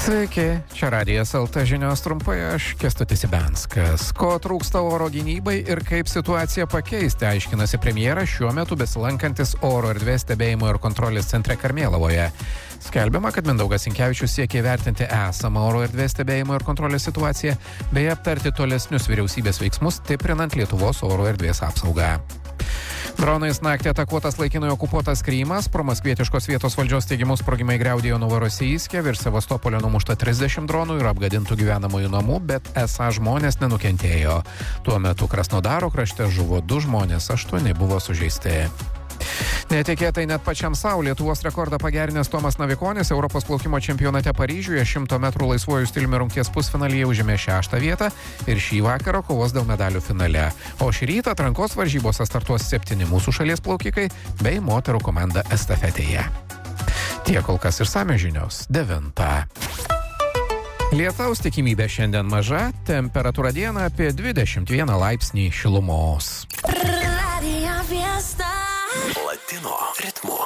Sveiki, čia Radijas LT žinios trumpai, aš Kęstutis Ibenskas. Ko trūksta oro gynybai ir kaip situaciją pakeisti, aiškinasi premjeras šiuo metu besilankantis oro erdvės stebėjimo ir kontrolės centre Karmėlavoje. Skelbiama, kad Mindaugas Sinkevičius siekia įvertinti esamą oro erdvės stebėjimo ir kontrolės situaciją, bei aptarti tolesnius vyriausybės veiksmus, stiprinant Lietuvos oro erdvės apsaugą. Dronais naktį atakuotas laikinai okupuotas Krymas, promaskvietiškos vietos valdžios teigimu sprogimai griaudėjo Novorosijske, virš Sevastopolio numušta 30 dronų ir apgadintų gyvenamųjų namų, bet esą žmonės nenukentėjo. Tuo metu Krasnodaro krašte žuvo 2 žmonės, 8 buvo sužeisti. Netikėtai net pačiam savo Lietuvos rekordą pagerinęs Tomas Navikonis Europos plaukimo čempionate Paryžiuje 100 metrų laisvuoju stiliumi rungties pusfinalyje užėmė 6 vietą ir šį vakarą kovos dėl medalių finale. O šį rytą atrankos varžybose startuos 7 mūsų šalies plaukikai bei moterų komanda estafetėje. Tiek kol kas išsamios žinios 9. Lietaus tikimybė šiandien maža, temperatūra dieną apie 21 laipsnį šilumos. Latino ritmu.